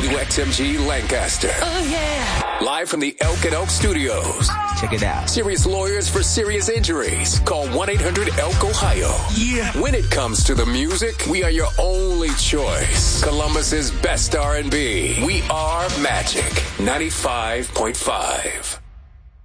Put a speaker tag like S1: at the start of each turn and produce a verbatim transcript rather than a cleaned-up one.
S1: W X M G Lancaster.
S2: Oh, yeah.
S1: Live from the Elk and Elk Studios.
S3: Check it out.
S1: Serious lawyers for serious injuries. Call one eight hundred elk ohio.
S3: Yeah.
S1: When it comes to the music, we are your only choice. Columbus's best R and B. We are Magic ninety-five point five.